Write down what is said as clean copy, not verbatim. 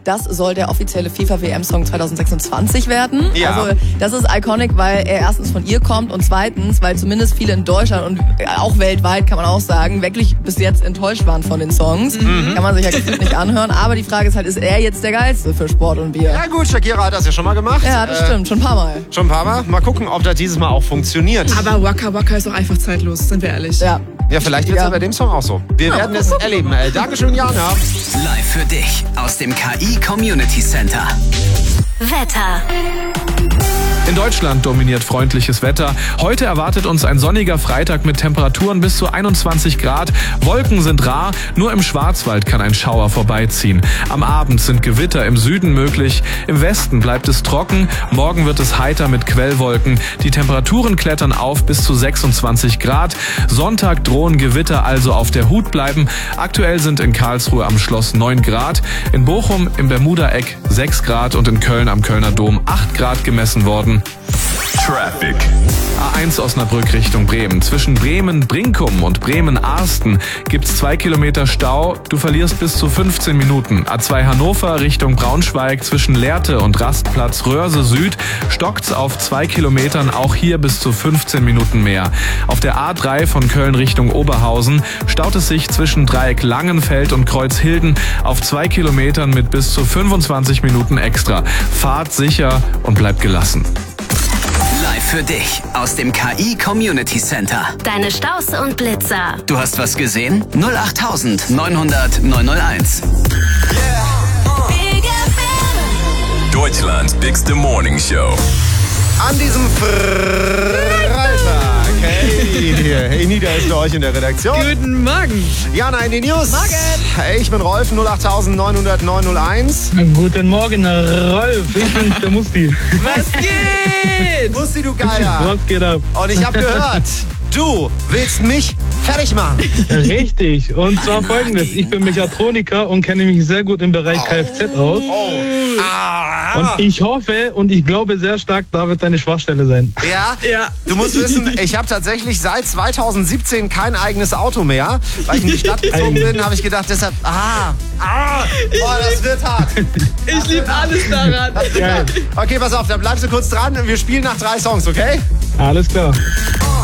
das soll der offizielle FIFA-WM-Song 2026 werden. Ja. Also das ist iconic, weil er erstens von ihr kommt und zweitens, weil zumindest viele in Deutschland und auch weltweit, kann man auch sagen, wirklich bis jetzt enttäuscht waren von den Songs. Kann man sich ja gefühlt nicht anhören. Aber die Frage ist halt, ist er jetzt der Geilste für Sport und Bier? Ja gut, Shakira hat das ja schon mal gemacht. Ja, das stimmt, schon ein paar Mal. Schon ein paar Mal. Mal gucken, ob das dieses Mal auch funktioniert. Aber Waka Waka ist doch einfach zeitlos, sind wir ehrlich. Ja. Ja, vielleicht wird es ja bei dem Song auch so. Wir werden es erleben. Dankeschön, Jana. Live für dich aus dem KI Community Center. Wetter. In Deutschland dominiert freundliches Wetter. Heute erwartet uns ein sonniger Freitag mit Temperaturen bis zu 21 Grad. Wolken sind rar, nur im Schwarzwald kann ein Schauer vorbeiziehen. Am Abend sind Gewitter im Süden möglich. Im Westen bleibt es trocken. Morgen wird es heiter mit Quellwolken. Die Temperaturen klettern auf bis zu 26 Grad. Sonntag drohen Gewitter, also auf der Hut bleiben. Aktuell sind in Karlsruhe am Schloss 9 Grad, in Bochum im Bermuda-Eck 6 Grad und in Köln am Kölner Dom 8 Grad gemessen worden. Traffic. A1 Osnabrück Richtung Bremen. Zwischen Bremen-Brinkum und Bremen-Arsten gibt's 2 Kilometer Stau. Du verlierst bis zu 15 Minuten. A2 Hannover Richtung Braunschweig zwischen Lehrte und Rastplatz Röhrse Süd stockt's auf 2 Kilometern. Auch hier bis zu 15 Minuten mehr. Auf der A3 von Köln Richtung Oberhausen staut es sich zwischen Dreieck Langenfeld und Kreuzhilden auf 2 Kilometern mit bis zu 25 Minuten extra. Fahrt sicher und bleibt gelassen. Live für dich aus dem KI Community Center. Deine Staus und Blitzer. Du hast was gesehen? 08900 901. Deutschlands bigste Morning Show. An diesem Freitag. Hey, Nida ist für euch in der Redaktion. Guten Morgen. Jana in die News. Morgen. Hey, ich bin Rolf, 08900 901. Guten Morgen, Rolf. Ich bin der Musti. Was geht? Musti, du Geiler. Was geht ab? Und ich habe gehört, du willst mich fertig machen. Richtig. Und zwar folgendes. Ich bin Mechatroniker und kenne mich sehr gut im Bereich Kfz aus. Und ich hoffe und ich glaube sehr stark, da wird deine Schwachstelle sein. Ja? Ja. Du musst wissen, ich habe tatsächlich seit 2017 kein eigenes Auto mehr. Weil ich in die Stadt gezogen bin, habe ich gedacht, deshalb, das wird hart. Ich liebe alles daran. Okay, pass auf, dann bleibst du kurz dran. Wir spielen nach 3 Songs, okay? Alles klar.